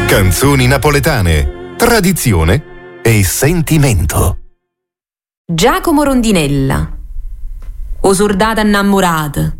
Canzoni napoletane, tradizione e sentimento. Giacomo Rondinella, O sordata innamorata.